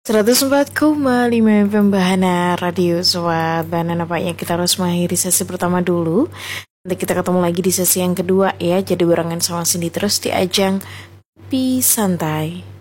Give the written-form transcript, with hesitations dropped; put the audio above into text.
104,5 FM Bahana Radio Sobat Bahana. Nampaknya kita harus mengakhiri sesi pertama dulu. Nanti kita ketemu lagi di sesi yang kedua ya. Jadi barengan sama Cindy terus di ajang Pi Santai.